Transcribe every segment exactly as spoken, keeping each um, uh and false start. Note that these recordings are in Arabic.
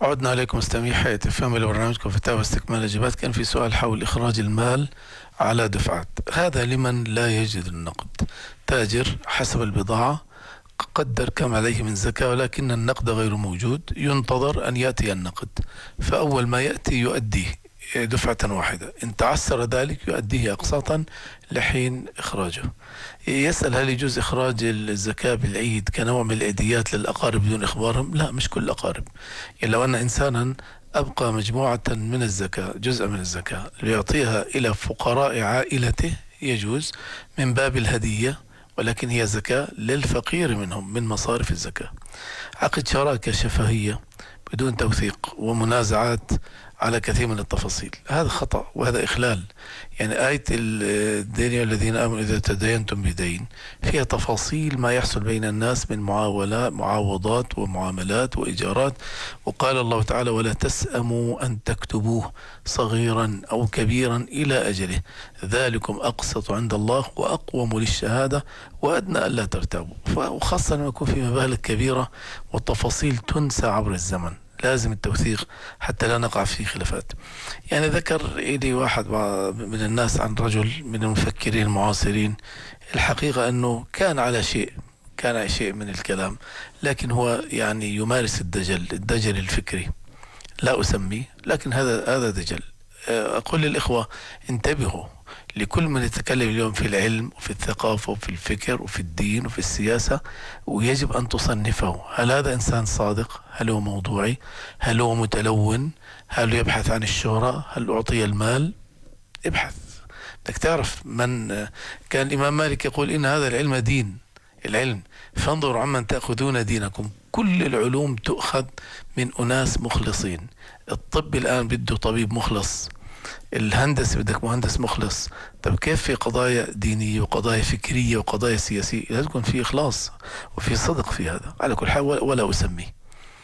عدنا عليكم مستمعي حياة فهم لبرنامجكم فتاوى استكمال الإجابات. كان في سؤال حول إخراج المال على دفعات، هذا لمن لا يجد النقد. تاجر حسب البضاعة قدر كم عليه من زكاة، ولكن النقد غير موجود، ينتظر أن يأتي النقد، فأول ما يأتي يؤديه دفعة واحدة، إن تعسر ذلك يؤديه أقساطا لحين إخراجه. يسأل هل يجوز إخراج الزكاة بالعيد كنوع من العيديات للأقارب بدون إخبارهم؟ لا، مش كل الأقارب. يعني لو أن إنسانا أبقى مجموعة من الزكاة، جزء من الزكاة ليعطيها إلى فقراء عائلته، يجوز من باب الهدية، ولكن هي زكاة للفقير منهم من مصارف الزكاة. عقد شراكة شفهية بدون توثيق ومنازعات على كثير من التفاصيل، هذا خطأ وهذا إخلال. يعني آية الدين الذين آمنوا إذا تداينتم بدين فيها تفاصيل ما يحصل بين الناس من معاولات معاوضات ومعاملات وإيجارات، وقال الله تعالى ولا تسأموا أن تكتبوه صغيرا أو كبيرا إلى أجله ذلكم أقسط عند الله وأقوم للشهادة وأدنى ألا ترتابوا. وخاصة لما يكون في مبالغ كبيرة والتفاصيل تنسى عبر الزمن، لازم التوثيق حتى لا نقع في خلافات. يعني ذكر لي واحد من الناس عن رجل من المفكرين المعاصرين، الحقيقة أنه كان على شيء كان على شيء من الكلام، لكن هو يعني يمارس الدجل الدجل الفكري، لا أسميه، لكن هذا هذا دجل. أقول للإخوة انتبهوا لكل من يتكلم اليوم في العلم وفي الثقافة وفي الفكر وفي الدين وفي السياسة، ويجب أن تصنفه. هل هذا إنسان صادق؟ هل هو موضوعي؟ هل هو متلون؟ هل يبحث عن الشهرة؟ هل أعطي المال؟ ابحث. بدك تعرف من كان الإمام مالك يقول إن هذا العلم دين، العلم فانظروا عمن تأخذون دينكم. كل العلوم تؤخذ من أناس مخلصين. الطب الآن بده طبيب مخلص، الهندسة بدك مهندس مخلص. طب كيف في قضايا دينية وقضايا فكرية وقضايا سياسية لازم يكون في إخلاص وفي صدق في هذا. على كل حال ولا أسميه.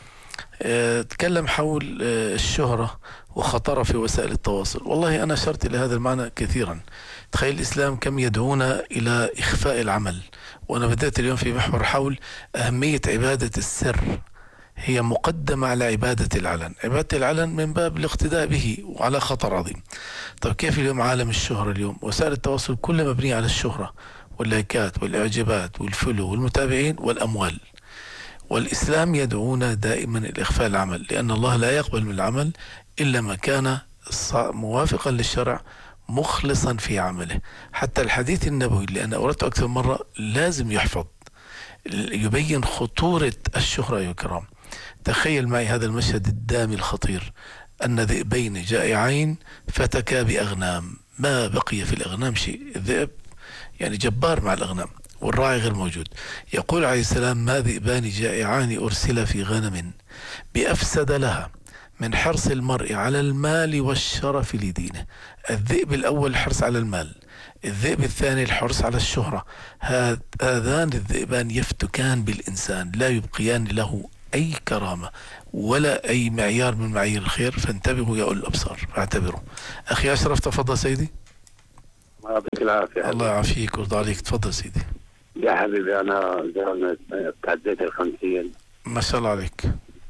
أه تكلم حول أه الشهرة وخطرها في وسائل التواصل. والله أنا أشرت إلى هذا المعنى كثيرا. تخيل الإسلام كم يدعونا إلى إخفاء العمل، وأنا بدأت اليوم في محور حول أهمية عبادة السر، هي مقدمة على عبادة العلن. عبادة العلن من باب الاقتداء به وعلى خطر عظيم. طيب كيف اليوم عالم الشهرة؟ اليوم وسائل التواصل كلها مبنية على الشهرة واللايكات والإعجابات والفلو والمتابعين والأموال. والإسلام يدعونا دائما إلى العمل، لأن الله لا يقبل من العمل إلا ما كان موافقا للشرع مخلصا في عمله. حتى الحديث النبوي اللي أنا أردت أكثر مرة لازم يحفظ، يبين خطورة الشهرة يا كرام. تخيل معي هذا المشهد الدامي الخطير، أن ذئبين جائعين فتكا بأغنام، ما بقي في الأغنام شيء. الذئب يعني جبار مع الأغنام والراعي غير موجود. يقول عليه السلام ما ذئبان جائعان أرسل في غنم بأفسد لها من حرص المرء على المال والشرف لدينه. الذئب الأول الحرص على المال، الذئب الثاني الحرص على الشهرة. هذان الذئبان يفتكان بالإنسان، لا يبقيان له أي كرامة ولا أي معيار من معايير الخير. فانتبهوا يا أولي الأبصار، فاعتبروا. أخي أشرف تفضل سيدي. الله يعطيك العافية. الله يعافيك ويرضى عليك. تفضل سيدي. يا حبيبي أنا زمان تعديت الخمسين. ما شاء الله عليك.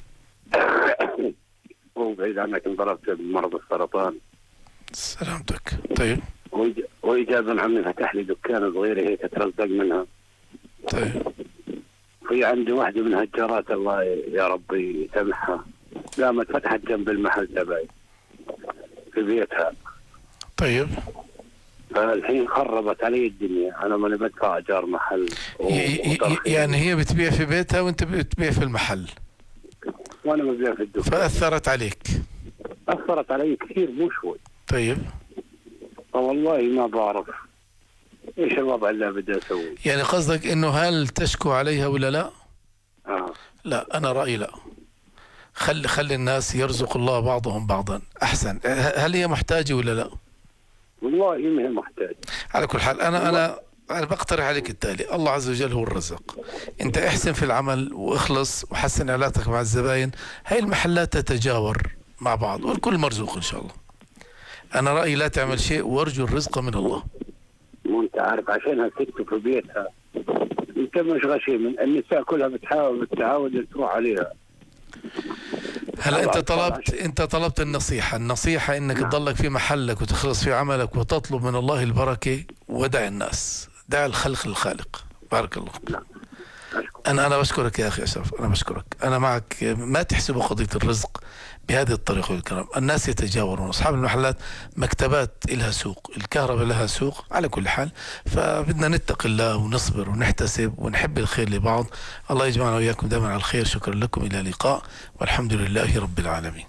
وبعيد عنك انضربت بمرض السرطان. سلامتك. طيب. وإجا ابن عمي فتح لي دكان صغيرة هيك أترزق منها. طيب. في عندي واحدة من هالجارات الله يا ربي يسامحها، قامت فتحت جنب المحل تبعي في بيتها. طيب. فالحين خربت علي الدنيا، أنا ماني بدفع أجار محل. يعني هي بتبيع في بيتها وأنت بتبيع في المحل؟ وأنا ببيع في الدكان. فأثرت عليك؟ أثرت علي كثير مو شوي. طيب. والله ما بعرف إيش الوضع اللي بدي أسوي. يعني قصدك إنه هل تشكو عليها ولا لا؟ آه. لا، أنا رأيي لا. خلي خلي الناس يرزق الله بعضهم بعضا أحسن. هل هي محتاجة ولا لا؟ والله ما هي محتاجة. على كل حال أنا أنا أنا بقترح عليك التالي. الله عز وجل هو الرزق. أنت احسن في العمل واخلص وحسن علاقتك مع الزباين، هاي المحلات تتجاور مع بعض والكل مرزوق إن شاء الله. أنا رأيي لا تعمل شيء وارجو الرزق من الله. مو أنت عارف عشانها ست في بيتها، أنت مش غشيم، النساء كلها بتحاول بتحاول تروح عليها. هلا انت طلبت انت طلبت النصيحة، النصيحة انك نعم. تضلك في محلك وتخلص في عملك وتطلب من الله البركة ودع الناس، دع الخلق للخالق. بارك الله فيك. نعم. أنا أنا بشكرك يا أخي أشرف، أنا بشكرك، أنا معك. ما تحسبوا قضية الرزق بهذه الطريقة والكلام. الناس يتجاورون، أصحاب المحلات مكتبات لها سوق، الكهرباء لها سوق، على كل حال فبدنا نتقي الله ونصبر ونحتسب ونحب الخير لبعض. الله يجمعنا وإياكم دائما على الخير. شكرا لكم، إلى اللقاء والحمد لله رب العالمين.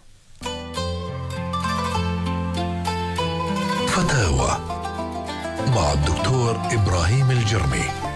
فتاوى مع الدكتور إبراهيم الجرمي.